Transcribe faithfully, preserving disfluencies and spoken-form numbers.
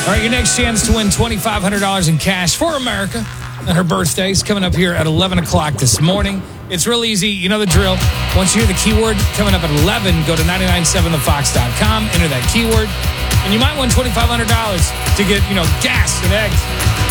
All right, your next chance to win twenty-five hundred dollars in cash for America. And her birthday is coming up here at eleven o'clock this morning. It's real easy. You know the drill. Once you hear the keyword coming up at eleven, go to nine nine seven the fox dot com, enter that keyword, and you might win twenty-five hundred dollars to get, you know, gas and eggs.